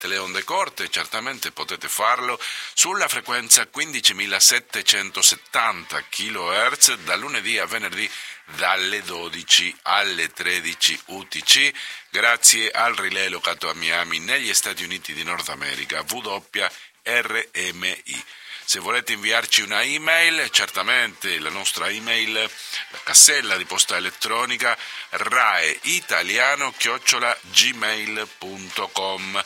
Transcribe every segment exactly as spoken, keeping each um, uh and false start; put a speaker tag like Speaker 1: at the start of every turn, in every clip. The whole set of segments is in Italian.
Speaker 1: le onde corte, certamente potete farlo sulla frequenza quindicimilasettecentosettanta chilohertz da lunedì a venerdì dalle dodici alle tredici U T C, grazie al relay locato a Miami negli Stati Uniti di Nord America, W R M I. Se volete inviarci una email, certamente la nostra email, la casella di posta elettronica raeitaliano chiocciola gmail punto com,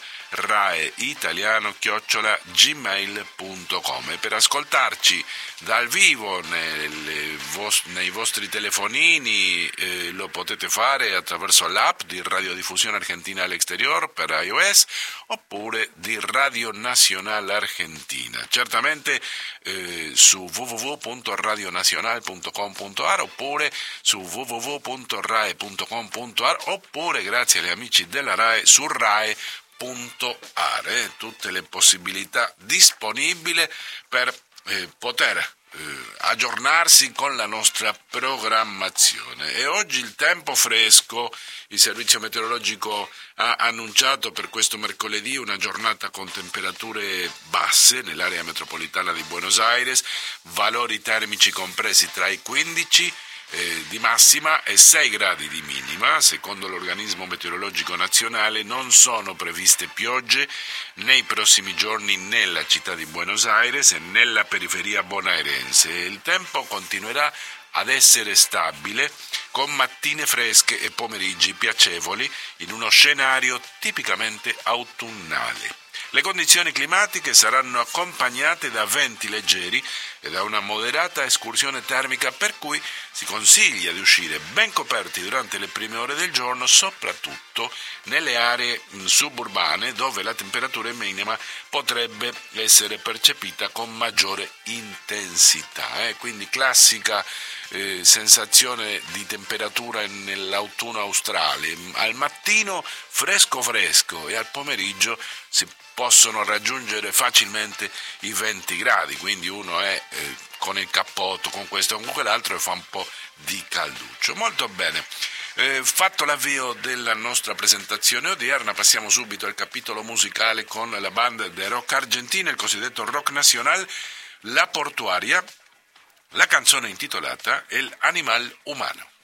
Speaker 1: raeitaliano chiocciola gmail punto com. E per ascoltarci dal vivo nelle vos- nei vostri telefonini eh, lo potete fare attraverso l'app di Radiodiffusione Argentina all'Exterior per iOS oppure di Radio Nacional Argentina, certamente eh, su w w w punto radionacional punto com punto a r oppure su w w w punto rae punto com punto a r oppure, grazie agli amici della RAE, su rae punto a r. Eh, tutte le possibilità disponibili per eh, poter eh, aggiornarsi con la nostra programmazione. E oggi il tempo fresco, il servizio meteorologico ha annunciato per questo mercoledì una giornata con temperature basse nell'area metropolitana di Buenos Aires, valori termici compresi tra i quindici Eh, di massima e sei gradi di minima. Secondo l'organismo meteorologico nazionale non sono previste piogge nei prossimi giorni nella città di Buenos Aires e nella periferia bonaerense. Il tempo continuerà ad essere stabile con mattine fresche e pomeriggi piacevoli in uno scenario tipicamente autunnale. Le condizioni climatiche saranno accompagnate da venti leggeri e da una moderata escursione termica, per cui si consiglia di uscire ben coperti durante le prime ore del giorno, soprattutto nelle aree suburbane dove la temperatura minima potrebbe essere percepita con maggiore intensità. Eh? Quindi classica eh, sensazione di temperatura nell'autunno australe. Al mattino fresco fresco e al pomeriggio si possono raggiungere facilmente i venti gradi, quindi uno è eh, con il cappotto, con questo o con quell'altro e fa un po' di calduccio. Molto bene, eh, fatto l'avvio della nostra presentazione odierna, passiamo subito al capitolo musicale con la band de rock argentina, il cosiddetto rock nacional, La Portuaria, la canzone intitolata El Animal Humano.